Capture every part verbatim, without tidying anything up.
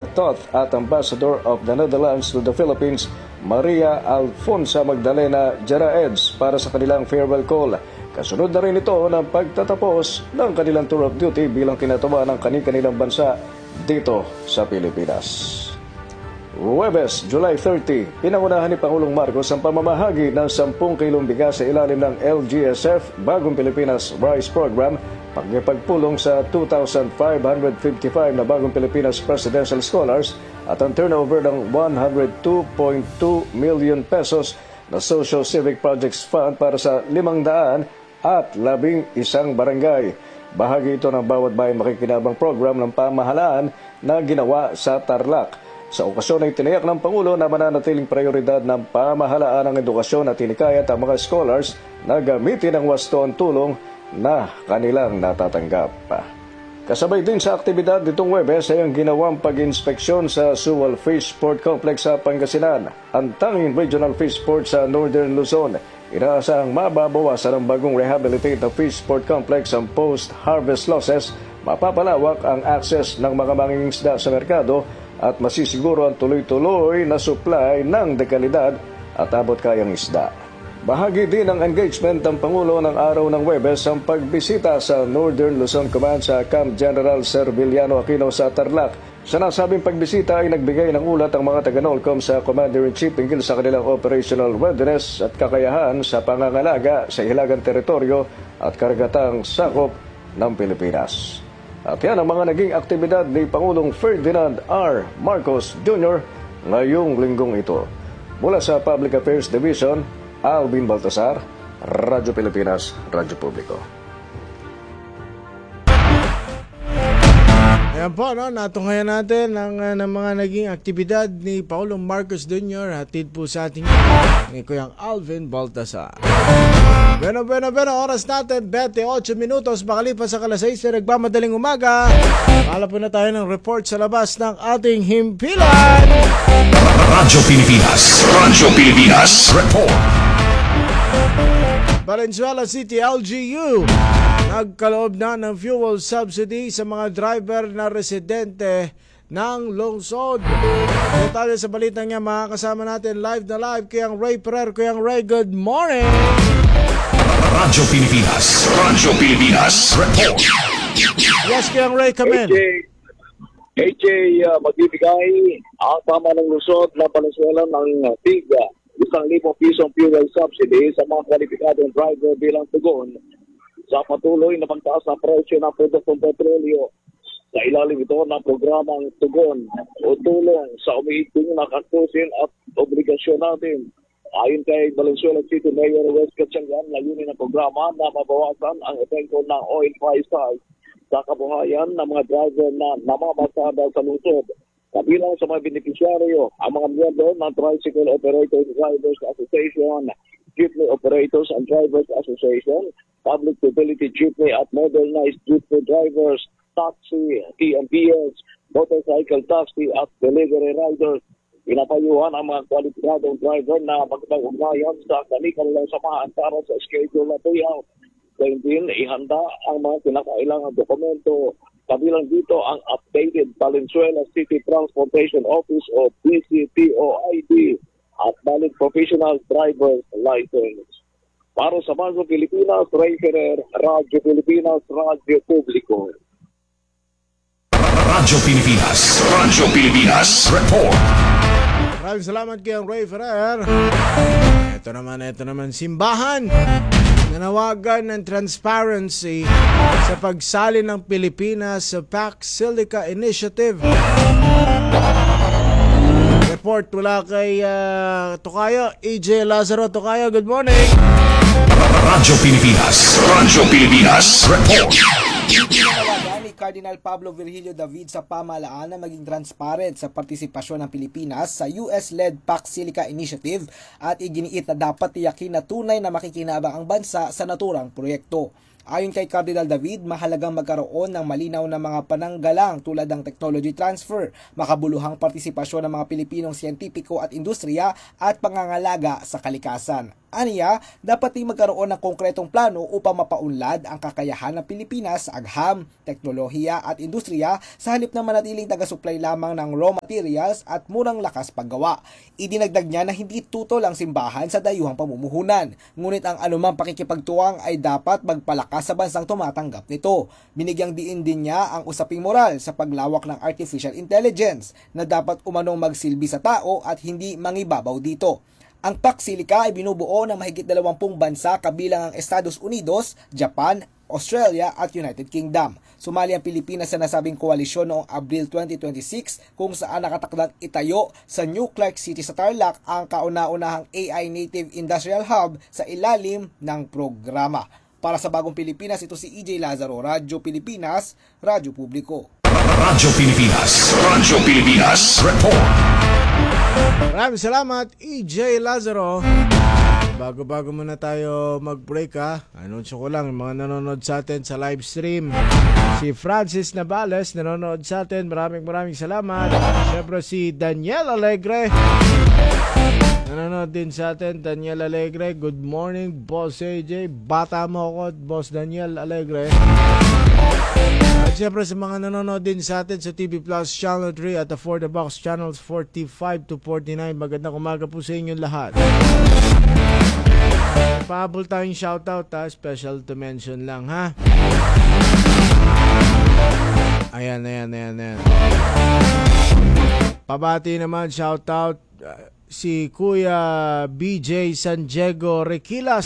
Toth at Ambassador of the Netherlands to the Philippines, Maria Alfonsa Magdalena Jaraeds para sa kanilang farewell call. Kasunod na rin ito ng pagtatapos ng kanilang tour of duty bilang kinatawa ng kani-kanilang bansa dito sa Pilipinas. Huwebes, July thirty, pinangunahan ni Pangulong Marcos ang pamamahagi ng sampung kilong bigas sa ilalim ng L G S F Bagong Pilipinas Rice Program, pagpagpulong sa two thousand five hundred fifty-five na Bagong Pilipinas Presidential Scholars at ang turnover ng one hundred two point two million pesos na Social Civic Projects Fund para sa limang daan at labing isang barangay. Bahagi ito ng Bawat Bayan Makikinabang program ng pamahalaan na ginawa sa Tarlac. Sa okasyon ay tiniyak ng Pangulo na mananatiling prioridad ng pamahalaan ang edukasyon at tinikayat ang mga scholars na gamitin ang wasto ang tulong na kanilang natatanggap. Kasabay din sa aktibidad nitong Huwebes ay ang ginawang pag-inspeksyon sa Suwal Fish Port Complex sa Pangasinan, ang tanging regional fish port sa Northern Luzon. Inaasahang mababawasan ang bagong rehabilitate na fish port complex ang post-harvest losses, mapapalawak ang access ng mga mangingisda sa merkado at masisiguro ang tuloy-tuloy na supply ng dekalidad at abot-kayang isda. Bahagi din ng engagement ng Pangulo ng araw ng Huwebes ang pagbisita sa Northern Luzon Command sa Camp General Serviliano Aquino sa Tarlac. Sa nasabing pagbisita ay nagbigay ng ulat ang mga taga-NOLCOM sa Commander-in-Chief hinggil sa kanilang operational readiness at kakayahan sa pangangalaga sa hilagang teritoryo at karagatang sakop ng Pilipinas. At yan ang mga naging aktibidad ni Pangulong Ferdinand R. Marcos Junior ngayong linggong ito. Mula sa Public Affairs Division, Alvin Baltasar, Radyo Pilipinas, Radyo Publiko. Ayan po, no? Natunghayan natin ang uh, ng mga naging aktibidad ni Pangulong Marcos Junior Hatid po sa ating ni Kuyang Alvin Baltasar. Bueno, bueno, bueno, oras natin, twenty-eight minutos, makalipas sa kalas sais na nagmamadaling umaga. Pala po na tayo ng report sa labas ng ating himpilan. Radyo Pilipinas, Radyo Pilipinas, report. Valenzuela City L G U nagkaloob na ng fuel subsidy sa mga driver na residente ng lungsod. Detalye sa balita niya, makakasama natin live na live kayang Ray Perer. Kayang Ray, good morning! Radyo Pilipinas, Radyo Pilipinas, report. Yes, kayang Ray, come in. A J, uh, magbibigay ang tama ng lungsod na Valenzuela ng uh, tiga isang libong pisong fuel subsidy sa mga kwalipikadong driver bilang tugon sa patuloy na pagtaas ng presyo ng produktong petrolyo. Sa ilalim ito ng programang tugon o tulong sa umiiting na katusin at obligasyon natin. Ayon kay Valenzuela City Mayor Wes Gatchalian, layunin ng programa na mabawasan ang epekto ng oil price hike sa kabuhayan ng mga driver na namamasada sa lungsod. Kabilang sa mga benepisyaryo, ang mga miyembro ng Tricycle Operators Drivers Association, Jeepney Operators and Drivers Association, Public Utility Jeepney at Modernized Jeepney Drivers, Taxi, T M P S, Motorcycle Taxi at Delivery Riders. Pinapayuhan ang mga kwalipikadong driver na magpag-ugnayan sa kanilang samahan para sa schedule na payout. Kaya din, ihanda ang mga kinakailangang dokumento. Kabilang dito ang updated Valenzuela City Transportation Office o P C T O I D at valid professional driver's license. Para sa Radyo Pilipinas, Ray Ferrer, Radyo Pilipinas, Radyo Publiko. Radyo Pilipinas, Radyo Pilipinas, report. Maraming salamat kay Ray Ferrer. Ito naman, ito naman, simbahan. Nanawagan ng transparency sa pagsali ng Pilipinas sa Pax Silica Initiative. Report mula kay uh, Tokayo, A J Lazaro. Tokayo, good morning. Radyo Pilipinas, Radyo Pilipinas, report. Pinanawagan ni Cardinal Pablo Virgilio David sa pamahalaan na maging transparent sa partisipasyon ng Pilipinas sa U S-led Pax Silica Initiative at iginiit na dapat tiyakin na tunay na makikinabang ang bansa sa naturang proyekto. Ayon kay Cardinal David, mahalagang magkaroon ng malinaw na mga pananggalang tulad ng technology transfer, makabuluhang partisipasyon ng mga Pilipinong siyentipiko at industriya at pangangalaga sa kalikasan. Aniya, dapat din magkaroon ng konkretong plano upang mapaunlad ang kakayahan ng Pilipinas sa agham, teknolohiya at industriya sa halip na manatiling taga-supply lamang ng raw materials at murang lakas paggawa. Idinagdag niya na hindi tutol ang simbahan sa dayuhang pamumuhunan, ngunit ang anumang pakikipagtuwang ay dapat magpalakas sa bansang tumatanggap nito. Binigyang diin din niya ang usaping moral sa paglawak ng artificial intelligence na dapat umanong magsilbi sa tao at hindi mangibabaw dito. Ang Pax Silica ay binubuo ng mahigit dalawampung bansa kabilang ang Estados Unidos, Japan, Australia at United Kingdom. Sumali ang Pilipinas sa nasabing koalisyon noong Abril twenty twenty-six kung saan nakatakdang itayo sa New Clark City sa Tarlac ang kauna-unahang A I Native Industrial Hub sa ilalim ng programa. Para sa Bagong Pilipinas, ito si E J Lazaro, Radyo Pilipinas, Radyo Publiko. Radyo Pilipinas. Radyo Pilipinas. Report. Maraming salamat, E J Lazaro. Bago-bago muna tayo mag-break ha, anunsyo ko lang yung mga nanonood sa atin sa live stream. Si Francis Navales nanonood sa atin, maraming maraming salamat. Siyempre si Daniel Alegre nanonood din sa atin. Daniel Alegre, good morning Boss A J. Bata mo ako, Boss Daniel Alegre. At siyempre sa mga nanonood din sa atin sa T V Plus Channel three at the For The Box Channels forty-five to forty-nine, magandang umaga po sa inyong lahat. Pahabol tayong shoutout ha, special to mention lang ha. Ayan, ayan, ayan, ayan. Pabati naman shoutout uh, si Kuya B J San Diego Requilas.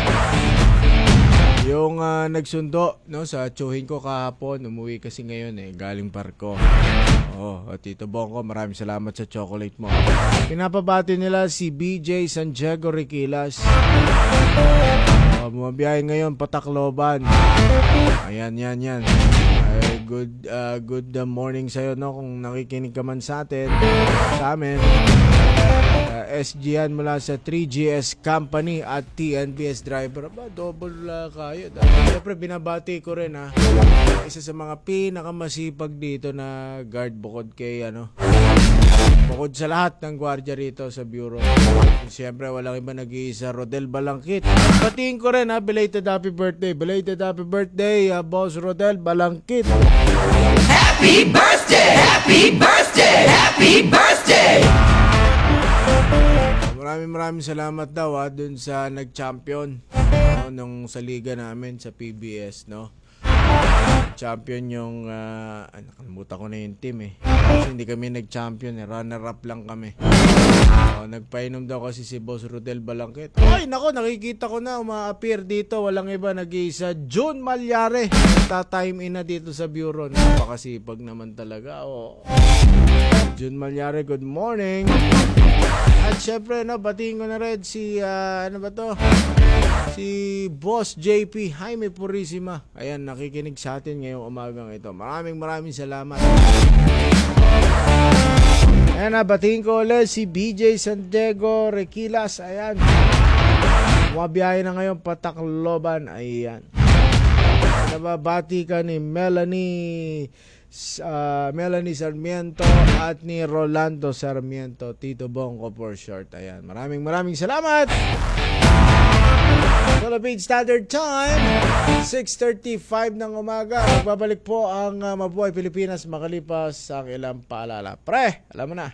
Yung uh, nagsundo no, sa tsuhin ko kahapon, umuwi kasi ngayon eh, galing parko. Oh, at Tito Bongko, maraming salamat sa chocolate mo. Pinapabati nila si B J San Diego Requilas. Oh, bumabiyahe ngayon Patacloban. Ayan, yan, yan. Ay, good uh, good uh, morning sa'yo no, kung nakikinig ka man sa atin, sa amin. Uh, S G yan mula sa three G S Company at T N B S driver. Ba, double uh, kayo. Siyempre, binabati ko rin ha. Isa sa mga pinakamasipag dito na guard bukod kay ano. Bukod sa lahat ng gwardiya rito sa bureau. Siyempre, walang iba nag-iisa, Rodel Balangkit. Batiin ko rin ha, belated happy birthday. Belated happy birthday, uh, Boss Rodel Balangkit. Happy birthday! Happy birthday! Happy birthday! Maraming maraming salamat daw ha, dun sa nag-champion no, nung sa liga namin sa P B S no. Champion yung uh, ah, nakalimutan ko na yung team eh. Kasi hindi kami nag-champion eh, runner up lang kami. Uh, nagpainom daw kasi si Boss Rodel Balangkit. Ay nako, nakikita ko na uma-appear dito, walang iba nag-iisa, June Malyare. Ta-time in na dito sa bureau. Napakasipag naman talaga. Oh. June Malyare, good morning. At syempre, no, batiin ko na rin si, uh, ano ba to? Si Boss J P Jaime Purisima. Ayan, nakikinig sa atin ngayong umagang ito. Maraming maraming salamat. Ayan na, batiin ko ulit si B J San Diego Requilas. Ayan. Mabiyahe na ngayon Patacloban. Ayan. Nababati ka ni Melanie Uh, Melanie Sarmiento at ni Rolando Sarmiento, Tito Bongko for short. Ayan, maraming maraming salamat. Philippine Standard Time, six thirty-five ng umaga. Magbabalik po ang uh, Mabuhay Pilipinas makalipas ang ilang paalala. Pre, alam mo na.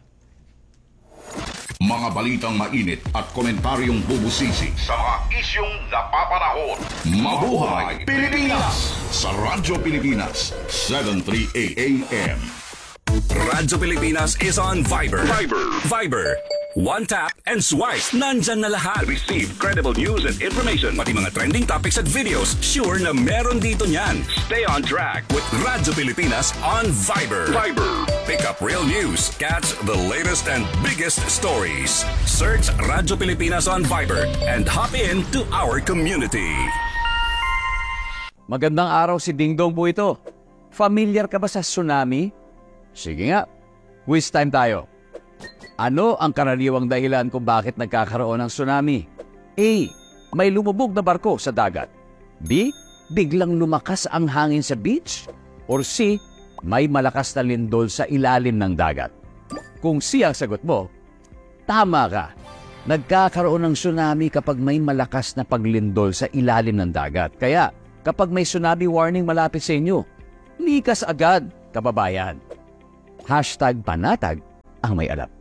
Mga balitang mainit at komentaryong bubusisi sa mga isyong napapanahon. Mabuhay Pilipinas! Sa Radyo Pilipinas, seven thirty A M. Radyo Pilipinas is on Viber. Viber. Viber. One tap and swipe. Nandyan na lahat. Receive credible news and information. Pati mga trending topics at videos. Sure na meron dito niyan. Stay on track with Radyo Pilipinas on Viber. Viber. Pick up real news. Catch the latest and biggest stories. Search Radyo Pilipinas on Viber and hop in to our community. Magandang araw, si Dingdong po ito. Familiar ka ba sa tsunami? Sige nga, quiz time tayo. Ano ang karaniwang dahilan kung bakit nagkakaroon ng tsunami? A. May lumubog na barko sa dagat. B. Biglang lumakas ang hangin sa beach. Or C. May malakas na lindol sa ilalim ng dagat. Kung C ang sagot mo, tama ka. Nagkakaroon ng tsunami kapag may malakas na paglindol sa ilalim ng dagat. Kaya, kapag may tsunami warning malapit sa inyo, likas agad, kababayan. Hashtag panatag ang may alam.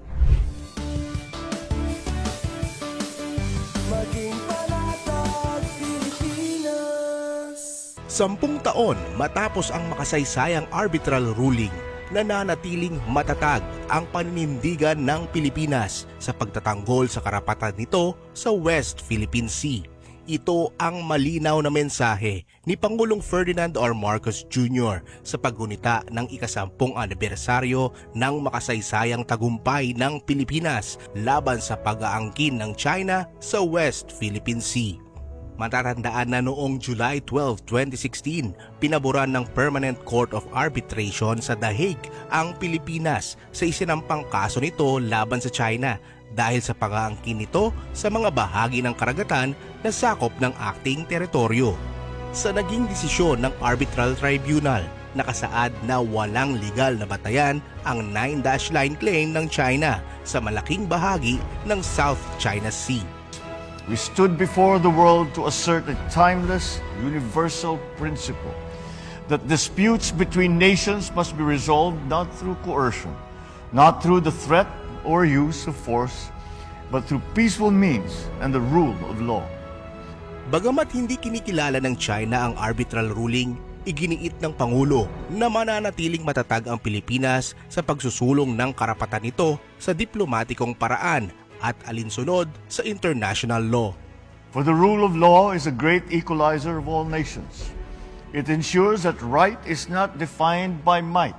Sampung taon matapos ang makasaysayang arbitral ruling, nananatiling matatag ang paninindigan ng Pilipinas sa pagtatanggol sa karapatan nito sa West Philippine Sea. Ito ang malinaw na mensahe ni Pangulong Ferdinand R. Marcos Junior sa paggunita ng ikasampung anibersaryo ng makasaysayang tagumpay ng Pilipinas laban sa pag-aangkin ng China sa West Philippine Sea. Matatandaan na noong July twelfth, twenty sixteen, pinaboran ng Permanent Court of Arbitration sa The Hague ang Pilipinas sa isinampang kaso nito laban sa China dahil sa pag-aangkin nito sa mga bahagi ng karagatan na sakop ng acting teritoryo. Sa naging desisyon ng Arbitral Tribunal, nakasaad na walang legal na batayan ang nine dash line claim ng China sa malaking bahagi ng South China Sea. We stood before the world to assert a timeless, universal principle that disputes between nations must be resolved not through coercion, not through the threat or use of force, but through peaceful means and the rule of law. Bagamat hindi kinikilala ng China ang arbitral ruling, iginiit ng Pangulo na mananatiling matatag ang Pilipinas sa pagsusulong ng karapatan nito sa diplomatikong paraan at alinsunod sa international law. For the rule of law is a great equalizer of all nations. It ensures that right is not defined by might,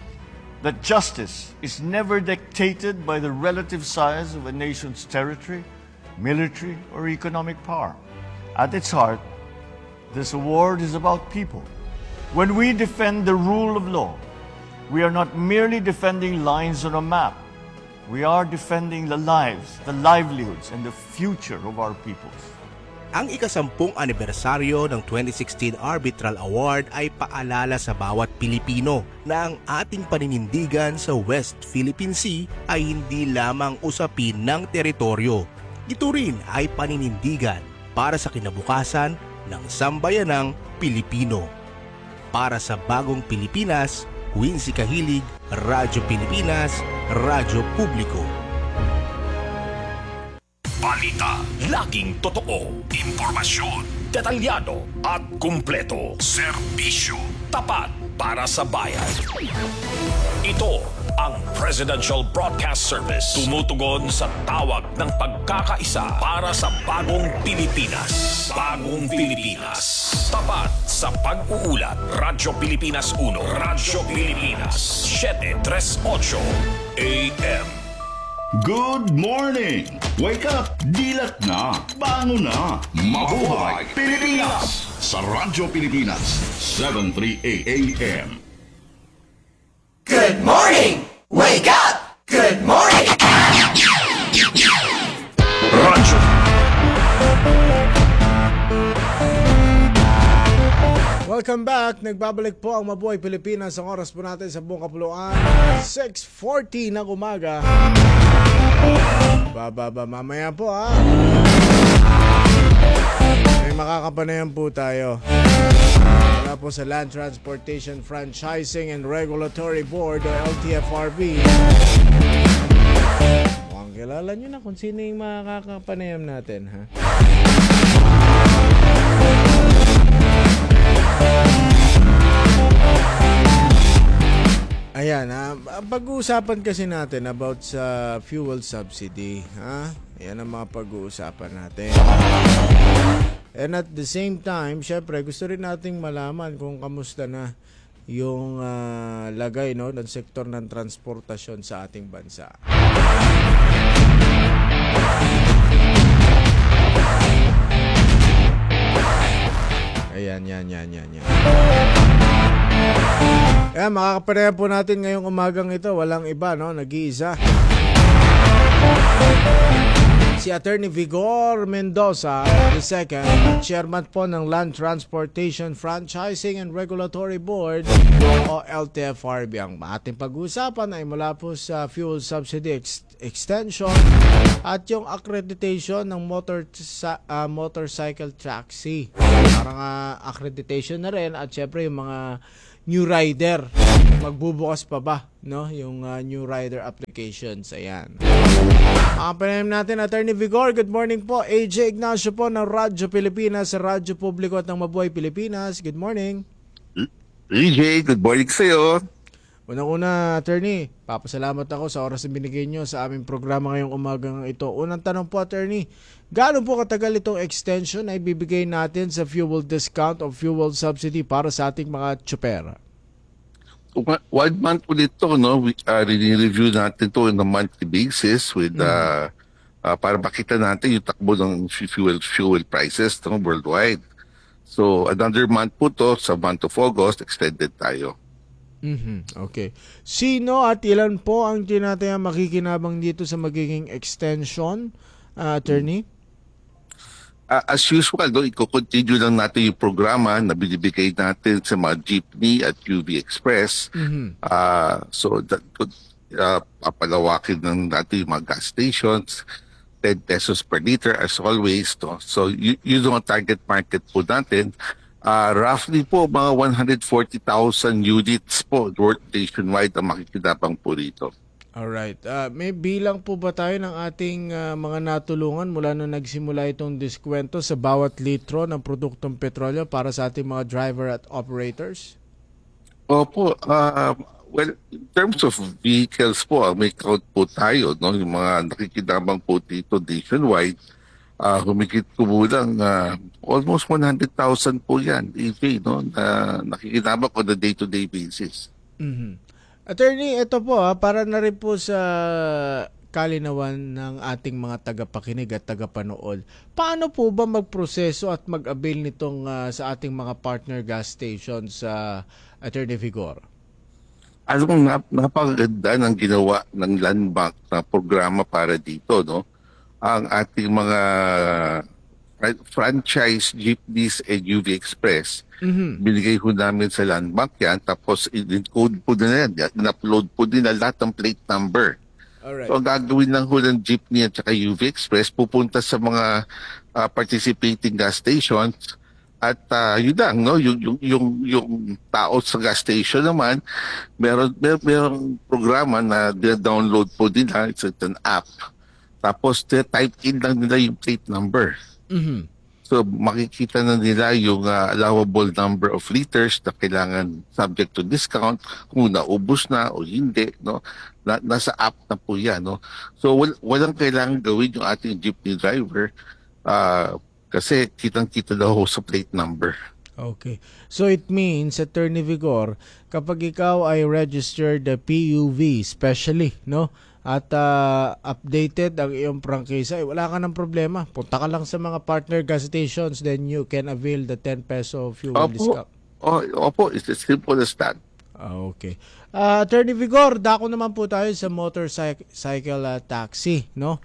that justice is never dictated by the relative size of a nation's territory, military, or economic power. At its heart, this award is about people. When we defend the rule of law, we are not merely defending lines on a map. We are defending the lives, the livelihoods, and the future of our peoples. Ang ikasampung anibersaryo ng twenty sixteen Arbitral Award ay paalala sa bawat Pilipino na ang ating paninindigan sa West Philippine Sea ay hindi lamang usapin ng teritoryo. Ito rin ay paninindigan para sa kinabukasan ng sambayanang Pilipino. Para sa bagong Pilipinas, Quincy Kahilig, Radyo Pilipinas, Radyo Publiko. Balita, laging totoo. Impormasyon, detalyado at kumpleto. Serbisyo, tapat para sa bayan. Ito ang Presidential Broadcast Service. Tumutugon sa tawag ng pagkakaisa para sa bagong Pilipinas. Bagong Pilipinas. Tapat sa pag-uulat. Radyo Pilipinas uno. Radyo Pilipinas seven thirty-eight A M. Good morning! Wake up! Dilat na! Bangon na! Mabuhay Pilipinas! Sa Radyo Pilipinas seven thirty-eight A M. Good morning! Wake up! Good morning! Radyo Welcome back. Nagbabalik po ang Mabuhay Pilipinas. Ang oras po natin sa buong kapuluan, six forty ng umaga. Bababa mamaya po ha. May makakapanayan po tayo. Wala po sa Land Transportation Franchising and Regulatory Board o L T F R B. Mukhang kilala nyo na kung sino yung makakapanayam natin ha. Ayan, ha? Pag-uusapan kasi natin about sa fuel subsidy, ha? Ayan ang mga pag-uusapan natin. And at the same time, syempre, gusto rin nating malaman kung kamusta na yung uh, lagay, no, ng sektor ng transportasyon sa ating bansa. Ayan, yan, yan, yan, yan. Ayan, makakapareha po natin ngayong umagang ito. Walang iba, no? Nag-iisa. si Attorney Vigor Mendoza the second, Chairman po ng Land Transportation Franchising and Regulatory Board o L T F R B. Ang ating pag-uusapan ay mula po sa fuel subsidy ex- extension at yung accreditation ng motor sa, uh, motorcycle taxi. Parang uh, accreditation na rin at syempre yung mga new rider. Magbubukas pa ba, no? Yung uh, new rider applications. Ayan. Ang panayam natin, Attorney Vigor. Good morning po. A J Ignacio po ng Radyo Pilipinas sa Radyo Publiko at ng Mabuhay Pilipinas. Good morning. A J, good morning sa'yo. Unang-una, Attorney, papasalamat ako sa oras na binigay nyo sa aming programa ngayong umagang ito. Unang tanong po, Attorney, gaano po katagal itong extension na ibibigay natin sa fuel discount o fuel subsidy para sa ating mga tsuper? One month ulit to, no? We, uh, review natin to on a monthly basis with, uh, uh, para makita natin yung takbo ng fuel fuel prices no, worldwide. So, another month po to, sa month of August, extended tayo. Mm-hmm. Okay. Sino at ilan po ang tinatayang makikinabang dito sa magiging extension, uh, Attorney? Uh, as usual, no, i-continue lang natin yung programa na binibigay natin sa mga jeepney at U V Express. Mm-hmm. Uh, so, that could, uh, papalawakin ng natin yung mga gas stations, ten pesos per liter as always. No? So, y- yun ang target market po natin. Uh, roughly po, mga one hundred forty thousand units po nationwide ang makikinabang po rito. Alright. Uh, may bilang po ba tayo ng ating uh, mga natulungan mula nung nagsimula itong diskwento sa bawat litro ng produktong petrolyo para sa ating mga driver at operators? Opo. Uh, well, in terms of vehicles po, may count po tayo. No? Yung mga nakikinabang po dito nationwide, uh, humigit kumulang uh, almost one hundred thousand po yan, E V, no? na nakikinabang on a day-to-day basis. Mm-hmm. Attorney, ito po ha, para na rin po sa kalinawan ng ating mga tagapakinig at tagapanood. Paano po ba magproseso at mag-avail nitong uh, sa ating mga partner gas stations sa uh, Attorney Vigor? Alam mo, nap- napakaganda ng ginawa ng Land Bank na programa para dito, no? Ang ating mga franchise jeepneys and U V Express, mm-hmm. binigay ho namin sa Land Bank yan, tapos in-code po nila yan, in-upload po nila lahat ng plate number. Alright. So ang gagawin lang ho ng jeepney at saka U V Express, pupunta sa mga uh, participating gas stations at uh, yun lang, no? yung, yung, yung, yung tao sa gas station naman, meron, meron, meron programa na download po nila, it's an app. Tapos type in lang nila yung plate number. Mm-hmm. So makikita na nila yung uh, allowable number of liters na kailangan subject to discount, kung naubos na o hindi, no? Na, nasa app na po yan, no? So wal, walang kailangan gawin yung ating jeepney driver uh, kasi kitang-kita na ho sa plate number. Okay. So it means, Attorney Vigor, kapag ikaw ay registered uh, P U V specially, no? At uh, updated ang iyong prangkisa, eh, wala ka ng problema. Punta ka lang sa mga partner gas stations, then you can avail the ten peso fuel Opo. discount. Oh, opo, it's as simple as that. Ah, okay. Uh, Attorney Vigor, dako naman po tayo sa motorcycle uh, taxi, no?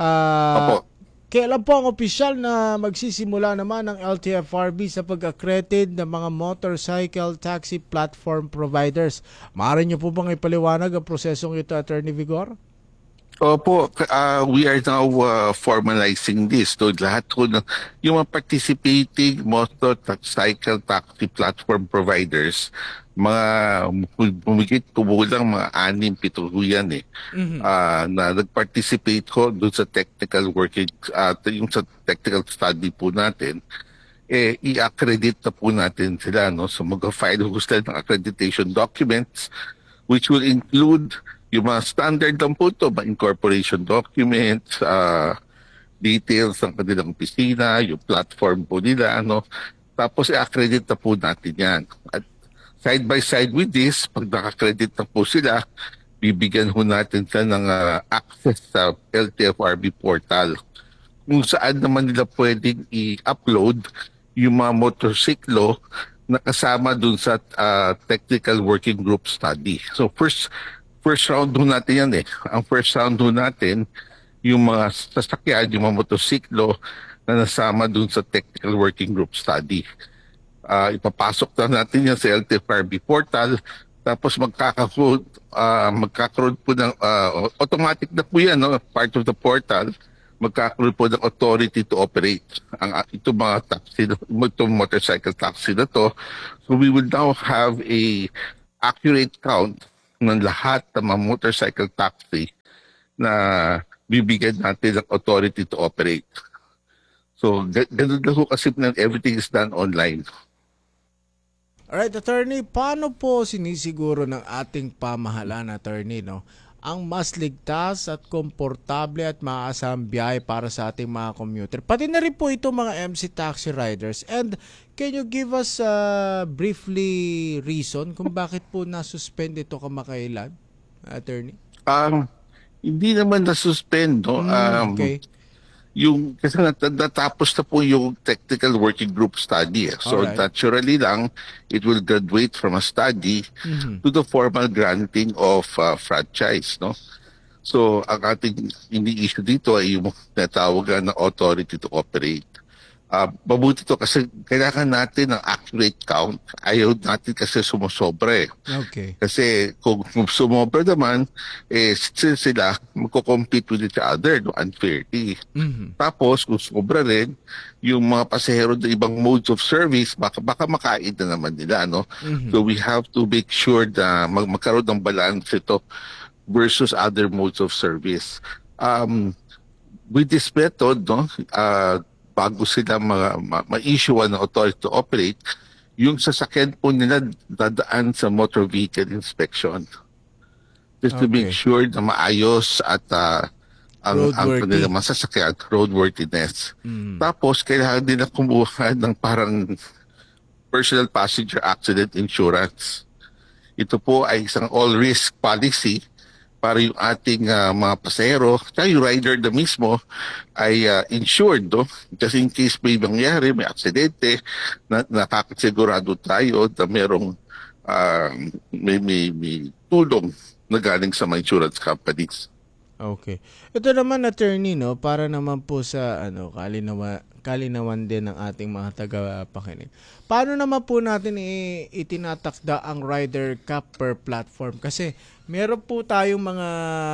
Uh, Opo. Kailan po ang opisyal na magsisimula naman ng L T F R B sa pag-accredit ng mga motorcycle taxi platform providers? Maaari niyo po bang ipaliwanag ang prosesong ito, Attorney Vigor? Opo, uh, we are now uh, formalizing this. So, lahat ko na, yung mga participating motorcycle taxi platform providers, mga bumigit kumulang mga anim, pito yan eh, mm-hmm. uh, na nag-participate ko doon sa technical working, uh, yung sa technical study po natin, eh, i-accredit na po natin sila, no? So, mag-file ko sila ng accreditation documents, which will include yung mga standard lang po ito, mga incorporation documents, uh, details ng kanilang opisina, yung platform po nila, ano. Tapos i-accredit na po natin yan. At side by side with this, pag naka-credit na po sila, bibigyan ho natin sila ng uh, access sa L T F R B portal. Kung saan naman nila pwedeng i-upload yung mga motorsiklo na kasama dun sa uh, technical working group study. So first, First round doon natin yan eh. Ang first round doon natin, yung mga sasakyan, yung mga motosiklo na nasama dun sa technical working group study. Uh, ipapasok na natin yan sa L T F R B portal, tapos magkakaroon, uh, magkakaroon po ng, uh, automatic na po yan, no? Part of the portal, magkakaroon po ng authority to operate ang uh, itong mga taxi, itong motorcycle taxi na to. So we will now have a accurate count ng lahat ng mga motorcycle taxi na bibigyan natin ng authority to operate. So, ganun lang po kasi na everything is done online. Alright, attorney, paano po sinisiguro ng ating pamahalaan, attorney, no, ang mas ligtas at komportable at maaasahang biyahe para sa ating mga commuter? Pati na rin po ito mga M C taxi riders. And can you give us uh, briefly reason kung bakit po nasuspend ito kamakailan, attorney? Um, hindi naman na-suspend, no? Mm, um, okay. Yung, kasi nat- natapos na po yung technical working group study. Eh. So Alright. naturally lang, it will graduate from a study Mhm. to the formal granting of uh, franchise. No? So ang ating ini-issue dito ay yung natawagan na authority to operate. Uh, mabuti to kasi kailangan natin ng accurate count. Ayaw natin kasi sumusobra eh. Okay. Kasi kung sumobra naman, eh, still sila magko-compete with each other no, unfairly. Mhm. Tapos, kung sobra rin, yung mga pasahero ng ibang modes of service, baka, baka makain na naman nila. No? Mhm. So we have to make sure na mag magkaroon ng balance ito versus other modes of service. Um, with this method, no, uh, bago sila ma- ma- ma-issue ng authority to operate, yung sasakyan po nila dadaan sa motor vehicle inspection. Just to make Okay. sure na maayos at uh, ang, ang Roadworthy. kanilang masasakyan, roadworthiness. Mm. Tapos, kailangan nila kumuha ng parang personal passenger accident insurance. Ito po ay isang all-risk policy para yung ating uh, mga pasahero, kaya yung rider na mismo ay uh, insured, no? Just in case may mangyari, may aksidente, na, nakakasigurado tayo na merong uh, may, may, may tulong na galing sa mga insurance companies. Okay. Ito naman, attorney, no, para naman po sa ano, kalinawa, kalinawan din ng ating mga tagapakinig. Paano naman po natin i- itinatakda ang rider cap per platform? Kasi meron po tayong mga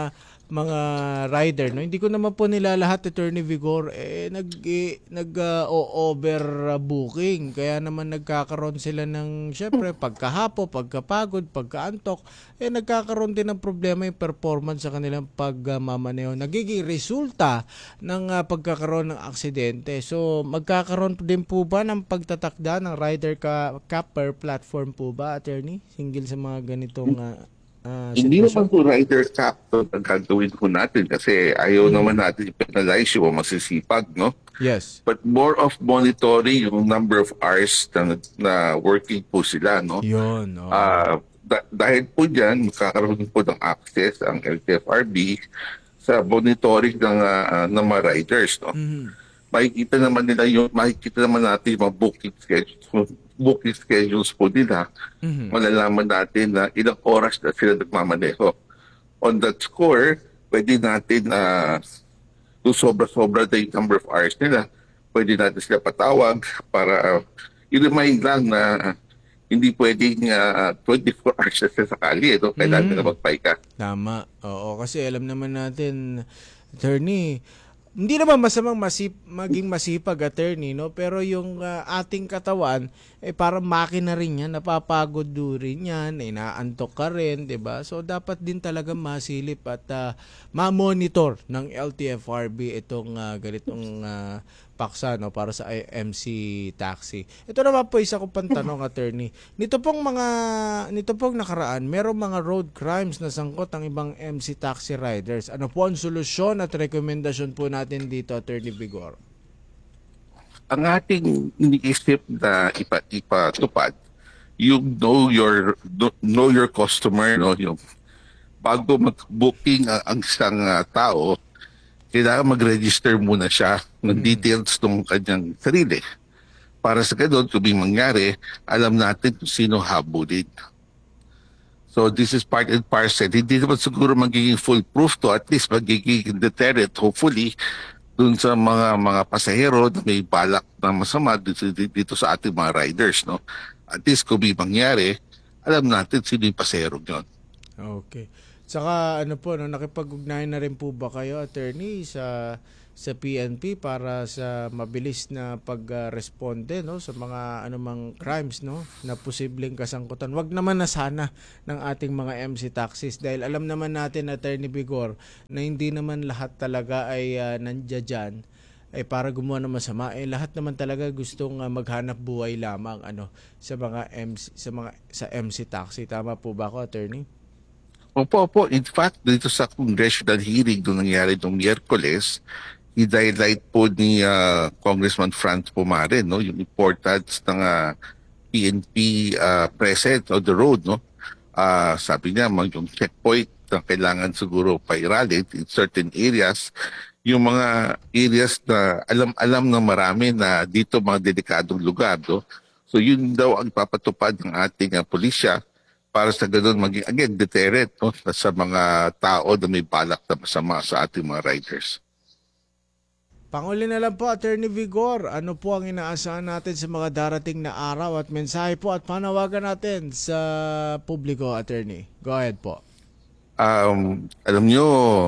mga rider, no, hindi ko naman po nila lahat, attorney Vigor, eh nag eh, nag uh, overbooking, kaya naman nagkakaroon sila ng syempre pagkahapo, pagkapagod, pagkaantok, eh nagkakaroon din ng problema yung performance sa kanilang pagmamaneho. Nagiging resulta ng uh, pagkakaroon ng aksidente. So magkakaroon din po ba ng pagtatakda ng rider ka cap per platform po ba, attorney? Single sa mga ganitong uh, uh, Hindi sitwasyon? naman po rider cap ang gagawin po natin kasi ayaw naman natin i-penalize yung masisipag, no? Yes. But more of monitoring yung number of hours na, na working po sila, no? Yun. Oh. Ah, da- dahil po dyan, magkakaroon po ng access ang L T F R B sa monitoring ng, ah, ng mga riders, no? Mhm. Makikita naman nila yung, makikita naman natin yung mga booking schedules, booking schedules po nila. Mhm. Malalaman natin na ilang oras na sila nagmamaneho. On that score, pwede natin na kung sobra-sobra na yung number of hours nila, pwede natin sila patawag para uh, i-remind lang na hindi pwedeng uh, twenty-four hours na sila sa kali. No? Kailangan Mm. nila magpahinga. Tama. Oo, kasi alam naman natin, attorney, hindi naman masamang masip, maging masipag, attorney, no? Pero yung ah, ating katawan, eh parang makina rin yan, napapagod do rin yan, inaantok ka rin, 'di ba? So dapat din talaga masilip at ah, ma-monitor ng L T F R B itong ah, ganitong ah, paksa, no, para sa I M C taxi. Ito naman po isa ko pang tanong, attorney. Nito pong mga nito pong nakaraan, merong mga road crimes na sangkot ang ibang M C taxi riders. Ano po ang solusyon at rekomendasyon po natin dito, Attorney Vigor? Ang ating iniisip na ipa, ipatupad, yung know your know your customer, no, yung bago mag-booking ang, ang isang uh, tao, kailangan mag-register muna siya ng details ng kanyang sarili. Para sa ganun, kung may mangyari, alam natin kung sino habulin. So this is part and parcel. Hindi naman siguro magiging foolproof to, at least magiging deterrent, hopefully, dun sa mga mga pasahero na may balak na masama dito, dito sa ating mga riders. No? At least kung may mangyari, alam natin sino yung pasahero yun. Okay. Saka ano po, no, nakipag-ugnayan na rin po ba kayo, attorney, sa sa P N P para sa mabilis na pag-responde no sa mga anumang crimes no na posibleng kasangkutan. Wag naman na sana ng ating mga M C taxis dahil alam naman natin, Attorney Vigor, na hindi naman lahat talaga ay uh, nandiyan dyan ay para gumawa ng masama. Eh lahat naman talaga gustong uh, maghanap buhay lamang ano sa mga M C, sa mga sa M C taxi. Tama po ba ako, Attorney? Opo, opo. In fact, dito sa congressional hearing doon nangyari noong Miyerkules, i-highlight po ni uh, Congressman Franz Pumare, no, yung importance ng uh, P N P uh, present on the road, no. Uh, sabi niya, mag yung checkpoint na kailangan siguro pairalin in certain areas, yung mga areas na alam-alam ng marami na dito mga delikadong lugar, no. So yun daw ang papatupad ng ating uh, pulisya para sa ganun maging, again, deterrent, no, sa mga tao na may balak na masama sa ating mga riders. Panguli na lang po, Attorney Vigor, ano po ang inaasahan natin sa mga darating na araw at mensahe po at panawagan natin sa publiko, Attorney? Go ahead po. Um, alam nyo,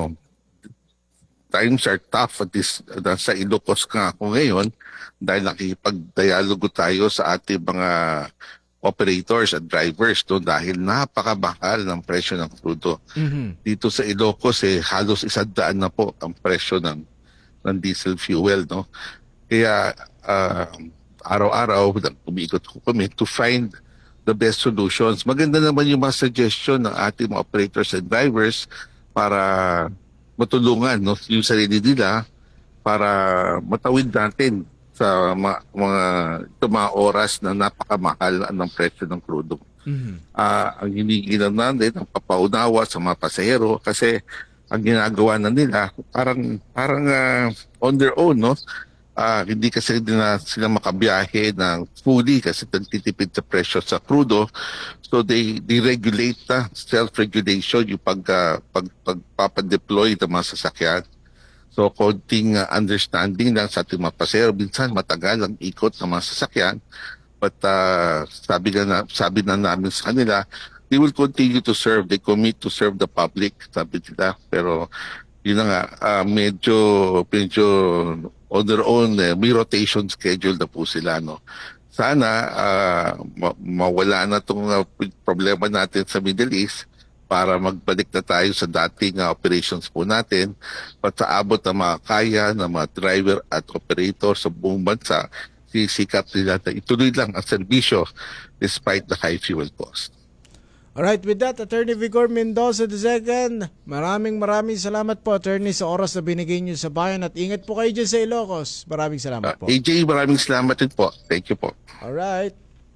times are tough at this, nasa Ilocos nga ako ngayon dahil nakikipag-dialogo tayo sa ating mga operators at drivers no, dahil napakamahal ng presyo ng crudo. Mm-hmm. Dito sa Ilocos, eh, halos isang daan na po ang presyo ng ng diesel fuel, no? Kaya uh, araw-araw umiikot ko kami to find the best solutions. Maganda naman yung mga suggestion ng ating mga operators and drivers para matulungan, no, yung sarili nila para matawid natin sa mga, mga, ito, mga oras na napakamahal ng presyo ng crudo. Mm-hmm. Uh, ang hinigi na natin ang papaunawa sa mga pasahero kasi ang ginagawa na nila, parang parang uh, on their own, no? Uh, hindi kasi na sila makabiyahe ng fully kasi nagtitipid sa presyo sa crudo. So they, they regulate na, uh, self-regulation, yung pag, uh, pag, pagpapadeploy ng mga sasakyan. So konting uh, understanding lang sa ating mga pasahero. Minsan matagal ang ikot ng mga sasakyan. But uh, sabi, na, sabi na namin sa kanila, they will continue to serve. They commit to serve the public, sabi nila. Pero yun na nga, uh, medyo, medyo on their own, eh, may rotation schedule na po sila. No? Sana uh, ma- mawala na itong uh, problema natin sa Middle East para magbalik na tayo sa dating uh, operations po natin. At sa abot na mga kaya ng mga driver at operator sa buong bansa, sisikap nila na ituloy lang ang serbisyo despite the high fuel cost. Alright, with that, Attorney Vigor Mendoza the second, maraming maraming salamat po, Attorney, sa oras na binigay niyo sa bayan at ingat po kayo dyan sa Ilocos. Maraming salamat po. Uh, A J, maraming salamat din po. Thank you po. Alright.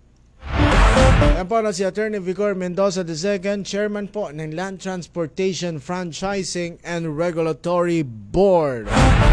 Ayan po na si Attorney Vigor Mendoza the second, Chairman po ng Land Transportation Franchising and Regulatory Board.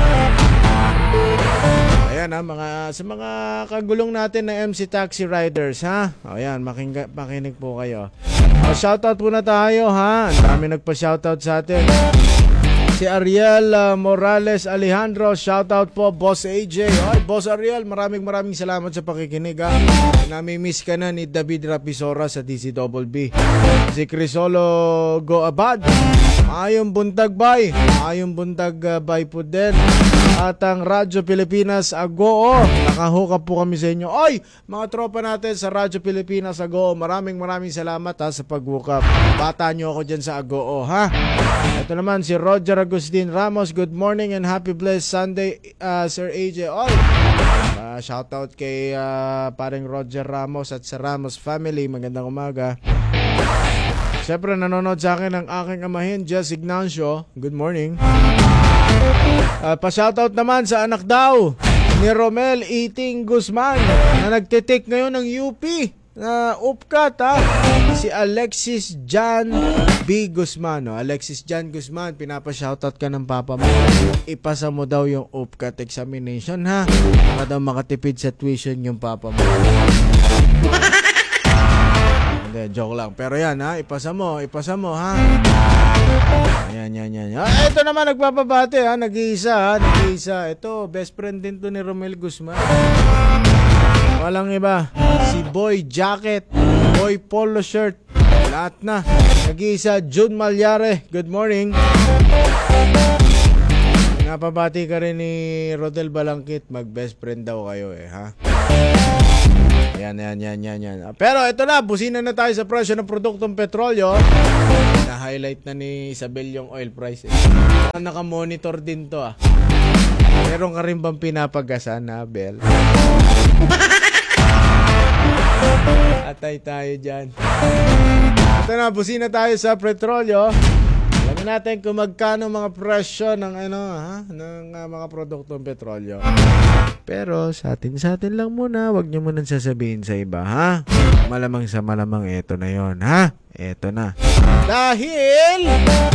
Ayan ha, mga, sa mga kagulong natin na M C Taxi Riders ha. O ayan, makinig, makinig po kayo. O, shoutout po na tayo ha. Ang dami nagpa-shoutout sa atin. Si Ariel uh, Morales Alejandro, shoutout po, Boss A J. Oy, Boss Ariel, maraming maraming salamat sa pakikinig ha. Nami-miss ka na ni David Rapisora sa D C B B. Si Crisolo Goabad, maayong buntag bay. Maayong buntag uh, bay po din. At ang Radyo Pilipinas Agoo, nakahook po kami sa inyo. Oy, mga tropa natin sa Radyo Pilipinas Agoo, maraming maraming salamat ha sa pag-hook up. Bata nyo ako dyan sa Agoo ha. Ito naman si Roger Agustin Ramos, good morning and happy blessed Sunday, uh, Sir A J. Oy, uh, shoutout kay uh, paring Roger Ramos at sa Ramos family, magandang umaga. Siyempre nanonood sa akin ang aking amahin, Jess Ignacio, good morning. Uh, pa-shoutout naman sa anak daw ni Romel Iting Guzman na nagtitik ngayon ng U P na uh, upkat ha. Si Alexis Jan B. Guzman. No? Alexis Jan Guzman, pinapa-shoutout ka ng papa mo. Ipasa mo daw yung upkat examination ha. Para daw makatipid sa tuition yung papa mo. Hindi, joke lang. Pero yan ha, ipasa mo, ipasa mo ha. Ayan, yan, yan. Ah, ito naman nagpapabate ha, nag-iisa ha, nag-iisa. Ito, best friend din to ni Romel Guzman. Walang iba, si Boy Jacket, Boy Polo Shirt, lahat na. Nag-iisa, June Malyare, good morning. Napabati ka rin ni Rodel Balangkit, mag-best friend daw kayo eh, ha? Yan, yan, yan, yan, yan. Pero ito na, busina na tayo sa presyo ng produktong petrolyo. Na-highlight na ni Isabel yung oil price. Eh. Naka-monitor din to ah. Meron ka rin bang pinapagasan na, Bel? Atay tayo dyan. Ito na, busina tayo sa petrolyo. Alam natin kung magkano mga presyo ng ano ha, ng uh, mga produktong petrolyo. Pero sa atin sa atin lang muna, wag niyo muna sasabihin sa iba ha. Malamang sa malamang ito na 'yon ha. Ito na. Dahil